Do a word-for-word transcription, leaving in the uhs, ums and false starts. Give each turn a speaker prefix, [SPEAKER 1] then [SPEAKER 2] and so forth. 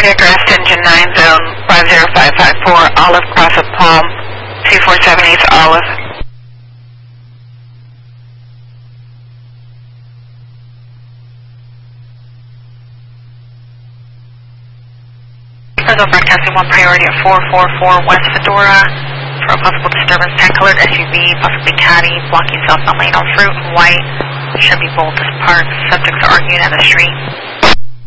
[SPEAKER 1] Cardiac arrest, engine nine, zone five zero five five four, Olive, cross of Palm, two four seven eight, Olive. Fresno broadcasting one priority at four four four West Fedora for a possible disturbance. Tan colored S U V, possibly caddy, blocking southbound lane on Fruit and White. Chevy Bolt is parked. Subjects are arguing on the street.